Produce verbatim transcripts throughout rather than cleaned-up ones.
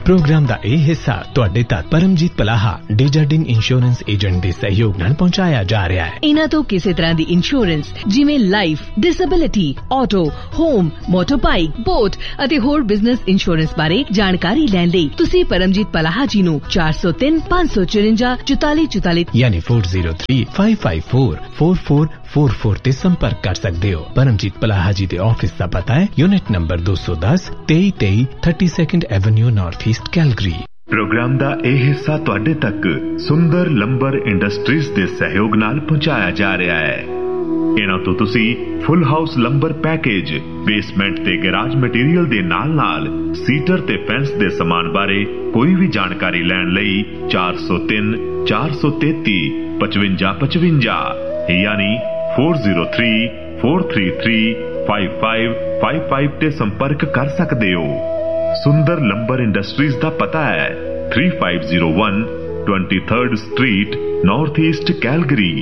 Programme का यह हिस्सा तुहाडे तक परमजीत पलाहा डेजर्डिन इंश्योरेंस एजेंट के सहयोग नाल पहुंचाया जा रहा है। इन्हां तो किसी तरह की इंश्योरेंस जिवें life, disability, auto, home, motorbike, boat अते होर बिजनेस इंश्योरेंस बारे जानकारी लैण लई तुसीं परमजीत पलाहा जी नूं चार सौ तीन पांच सौ चुरंजा चौताली चौताली यानी four zero three five five four four four four four ते संपर्क कर सकते हो। परमजीत पलाहा जी के ऑफिस का पता है यूनिट नंबर दो सौ दस तेई तेई thirty second Avenue north east Calgary. Programme का यह हिस्सा तुहाडे तक सुंदर लंबर इंडस्ट्रीज के सहयोग नाल पहुंचाया जा रहा है। इन्हां तो तुसी full house lumbar package, basement ते गैराज मटीरियल दे नाल नाल सीटर ते फेंस दे समान बारे कोई भी जानकारी लैण लई चार सौ तीन चार सौ तेती पचवंजा पचवंजा यानी four zero three four three three five five five five ते संपर्क कर सकते हो। सुंदर लंबर इंडस्ट्रीज का पता है three five zero one twenty third street north east Calgary.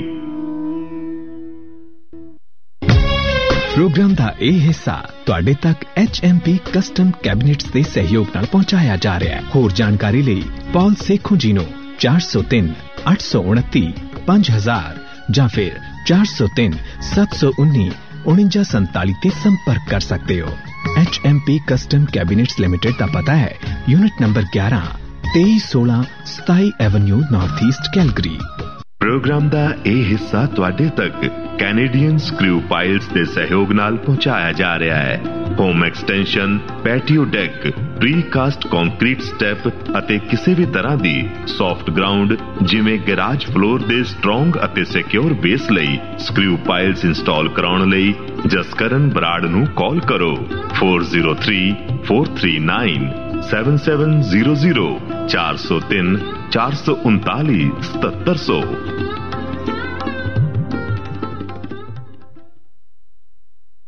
Programme का यह हिस्सा तुहाडे तक H M P custom cabinets के सहयोग नाल पहुंचाया जा रहा है। होर जानकारी लई पॉल सेखों जी नूं चार सौ तीन अठ सौ उनती पांच हजार या फिर चार सौ तीन सत्त सौ उन्नी उनंजा संताली ते संपर्क कर सकते हो। H M P custom cabinets limited का पता है यूनिट नंबर ग्यारह तेईस सोलह सताई Avenue north east Calgary. Programme का यह हिस्सा तुहाडे तक कैनेडियन स्क्रू पाइल्स के सहयोग नाल पहुंचाया जा रहा है। Home extension, patio deck, pre cast concrete step अते किसी भी तरह दी सॉफ्ट ग्राउंड जिवें गैराज फ्लोर दे स्ट्रोंग अते सिक्योर बेस लई स्क्रू पाइल्स इंस्टॉल कराउण लई जसकरण बराड़ नूं कॉल करो four zero three four three nine seven seven zero zero चार सौ तीन चार सौ उनताली सतहत्तर सौ।